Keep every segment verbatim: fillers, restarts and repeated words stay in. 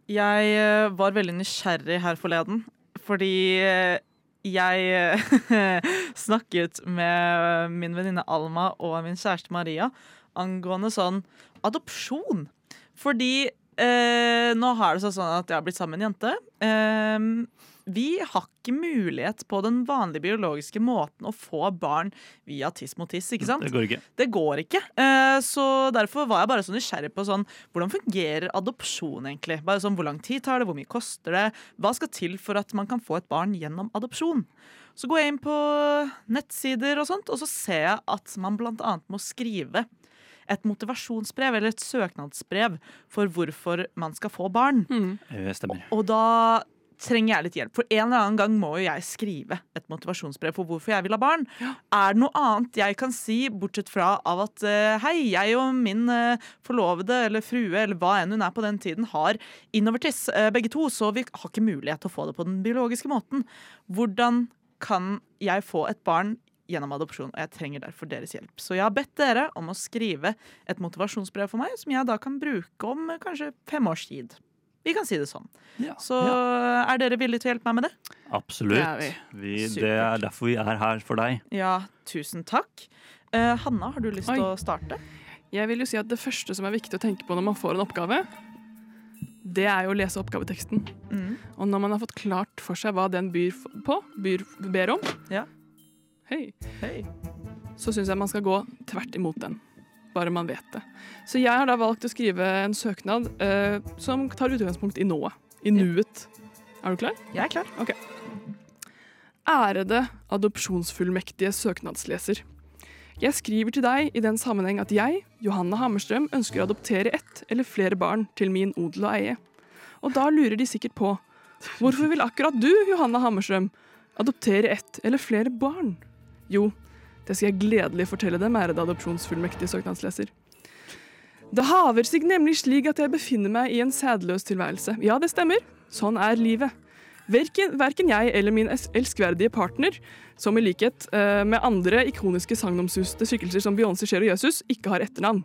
Jeg eh, var veldig nysgjerrig her forleden, fordi eh, jeg eh, snakket med min venninne Alma og min kjæreste Maria angående sånn adopsjon. Fordi eh, nå har det sånn at jeg har blitt sammen med en jente. Eh, vi har ikke mulighet på den vanlige biologiske måten å få barn via tiss mot tiss, ikke sant? Det går ikke. Det går ikke. Eh, så derfor var jeg bare så nysgjerrig på sånn, hvordan fungerer adopsjon egentlig? Bare sånn, hvor lang tid tar det, hvor mye koster det? Hva skal til for at man kan få et barn gjennom adopsjon? Så går jeg inn på nettsider og sånt, og så ser jeg at man blant annet må skrive et motivasjonsbrev eller et søknadsbrev for hvorfor man skal få barn. Mm. Det stemmer. Og da trenger jeg litt hjelp. For en eller annen gang må jo jeg skrive et motivasjonsbrev for hvorfor jeg vil ha barn. Ja. Er det noe annet jeg kan si, bortsett fra av at uh, hei, jeg og min uh, forlovede eller frue, eller hva enn hun er på den tiden, har innovertiss, uh, begge to, så vi har ikke mulighet til å få det på den biologiske måten. Hvordan kan jeg få et barn gjennom adopsjon, og jeg trenger derfor deres hjelp. Så jeg har bedt dere om å skrive et motivasjonsbrev for meg, som jeg da kan bruke om uh, kanskje fem års tid. Vi kan si det sånn. Ja, så ja. Er dere villige til å hjelpe meg med det? Absolutt. Det er, vi. Vi, det er derfor vi er her for deg. Ja, tusen takk. Uh, Hanna, har du lyst til å starte? Jeg vil jo si at det første som er viktig å tenke på når man får en oppgave, det er jo å lese oppgaveteksten. Mm. Og når man har fått klart for seg hva den byr på, byr, ber om, ja. hei, hei. Så synes jeg man skal gå tvert imot den. Bare man vet det. Så jeg har da valgt å skrive en søknad uh, som tar utgangspunkt i nået. I nuet. Er du klar? Jeg er klar. Ok. Ærede adopsjonsfullmektige søknadsleser. Jeg skriver til deg i den sammenheng at jeg, Johanna Hammerstrøm, ønsker å adoptere ett eller flere barn til min odel og eie. Og da lurer de sikkert på, hvorfor vil akkurat du, Johanna Hammerstrøm, adoptere ett eller flere barn? Jo, det skal jeg gledelig fortelle dem, ærede adopsjonsfullmektige søknadsleser. Det haver seg nemlig slik at jeg befinner meg i en sædløs tilværelse. Ja, det stemmer. Sånn er livet. Verken, verken jeg eller min elskverdige partner, som i likhet uh, med andre ikoniske sagnomsuste skikkelser som Beyoncé, Cher og Jesus, ikke har etternavn.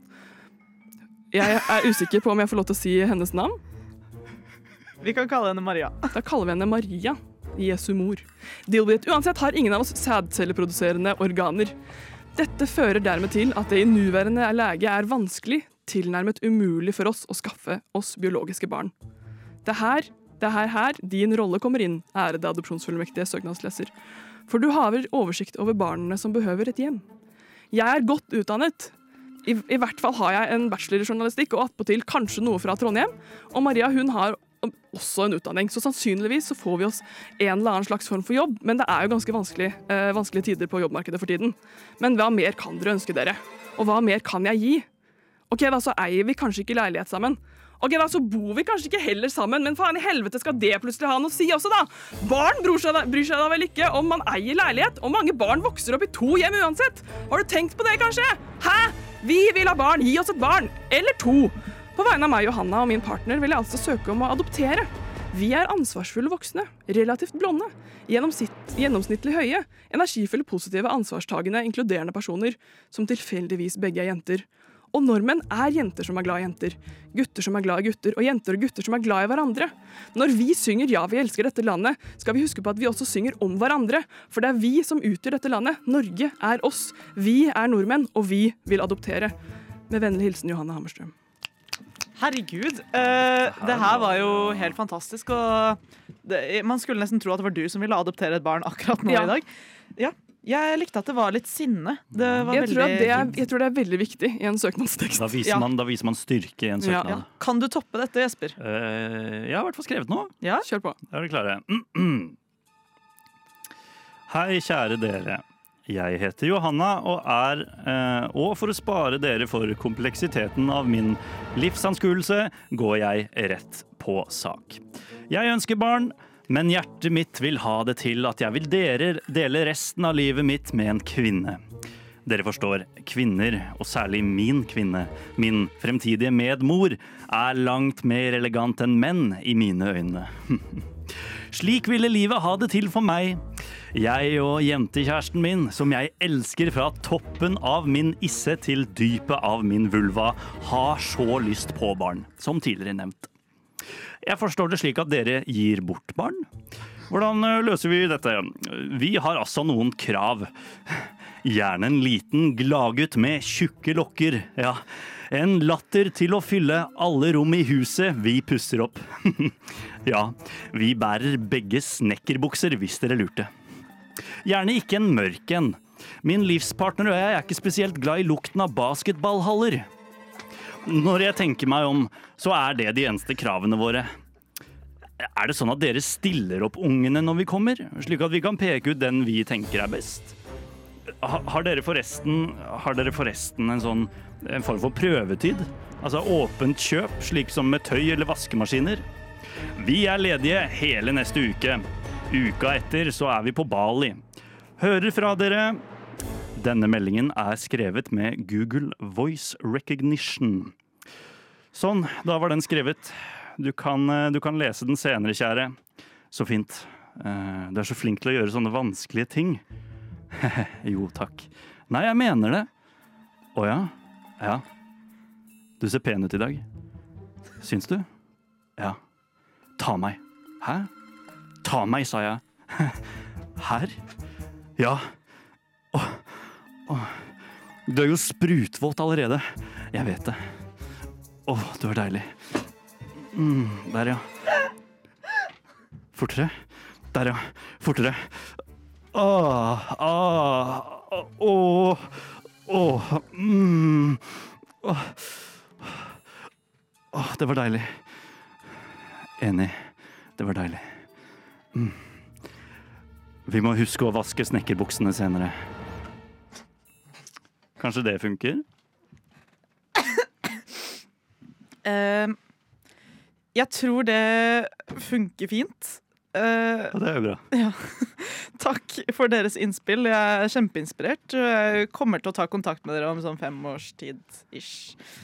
Jeg er usikker på om jeg får lov til å si hennes navn. Vi kan kalle henne Maria. Da kaller vi henne Maria. Jesu mor. Deal with it. Uansett har ingen av oss sædcelleproduserende organer. Dette fører dermed til at det i nuværende lege er vanskelig, tilnærmet umulig for oss å skaffe oss biologiske barn. Det er her, det er her, her din rolle kommer inn, ærede adopsjonsfullmektige søknadsleser. For du har oversikt over barnene som behøver et hjem. Jeg er godt utdannet. I, i hvert fall har jeg en bachelor i journalistikk og attpåtil kanskje noe fra Trondheim. Og Maria, hun har også en utdanning, så sannsynligvis så får vi oss en eller annen slags form for jobb, men det er jo ganske vanskelig, eh, vanskelige tider på jobbmarkedet for tiden. Men hva mer kan dere ønske dere? Og hva mer kan jeg gi? Ok, da så eier vi kanskje ikke leilighet sammen. Ok, da så bor vi kanskje ikke heller sammen, men faen i helvete skal det plutselig ha noe å si også da? Barn bryr seg, da, bryr seg da vel ikke om man eier leilighet, og mange barn vokser opp i to hjem uansett. Har du tenkt på det kanskje? Hæ? Vi vil ha barn, gi oss et barn, eller to. På vegne av meg, Johanna og min partner vil jeg altså søke om å adoptere. Vi er ansvarsfulle voksne, relativt blonde, gjennomsnittlig høye, energifulle, positive, ansvarstagende, inkluderende personer, som tilfeldigvis begge er jenter. Og nordmenn er jenter som er glad i jenter, gutter som er glad i gutter, og jenter og gutter som er glad i hverandre. Når vi synger «Ja, vi elsker dette landet», skal vi huske på at vi også synger om hverandre, for det er vi som utgjør dette landet. Norge er oss. Vi er nordmenn, og vi vil adoptere. Med vennlig hilsen, Johanna Hammerstrøm. Herregud, uh, det her var jo helt fantastisk, og det, man skulle nesten tro at det var du som ville adoptere et barn akkurat nå ja. I dag. Ja, jeg likte at det var litt sinne. Det var jeg, tror det er, jeg tror det er veldig viktig i en søknadstekst. Da viser, ja. man, da viser man styrke i en søknad. Ja. Ja. Kan du toppe dette, Jesper? Uh, jeg har i hvert fall skrevet noe. Ja, kjør på. Er dere klare? Hei, kjære dere. Jeg heter Johanna, og er, eh, og for å spare dere for kompleksiteten av min livsanskuelse, går jeg rett på sak. Jeg ønsker barn, men hjertet mitt vil ha det til at jeg vil dele, dele resten av livet mitt med en kvinne. Dere forstår, kvinner, og særlig min kvinne, min fremtidige medmor, er langt mer elegant enn menn i mine øyne. Slik ville livet ha det til for meg. Jeg og jentekjæresten min, som jeg elsker fra toppen av min isse til dypet av min vulva, har så lyst på barn, som tidligere nevnt. Jeg forstår det slik at dere gir bort barn. Hvordan løser vi dette? Vi har altså noen krav. Gjerne en liten gladgutt med tjukke lokker. Ja, en latter til å fylle alle rom i huset vi pusser opp. Ja, vi bærer begge snekkerbukser hvis dere lurte. Gjerne ikke en mørk en. Min livspartner og jeg er ikke spesielt glad i lukten av basketballhaller. Når jeg tenker meg om, så er det de eneste kravene våre. Er det sånn at dere stiller opp ungene når vi kommer, slik at vi kan peke ut den vi tenker er best? Har dere forresten, har dere forresten en sånn en form for prøvetid? Altså åpent kjøp, slik som med tøy eller vaskemaskiner? Vi er ledige hele neste uke. Uka etter så er vi på Bali. Hører fra dere. Denne meldingen er skrevet med Google Voice Recognition. Sånn, da var den skrevet. Du kan, du kan lese den senere, kjære. Så fint. Du er så flink til å gjøre sånne vanskelige ting. Jo, takk. Nei, jeg mener det. Å ja? Ja. Du ser pen ut i dag. Syns du? Ja. Ta meg. Hæ? Ta meg, sa jeg. Her? Ja. Åh. Åh. Du er jo sprutvåt allerede. Jeg vet det. Åh, det var deilig. Mm, der, ja. Fortere. Der, ja. Fortere. Åh, åh, åh, åh, mm. Åh. Åh, det var deilig. Enig. Det var deilig. Mm. Vi må huske å vaske snekkerbuksene senere. Kanskje det funker? Uh, jeg tror det funker fint. Uh, ja, det er jo bra. Ja. Takk for deres innspill. Jeg er kjempeinspirert. Jeg kommer til å ta kontakt med dere om sånn fem års tid ish.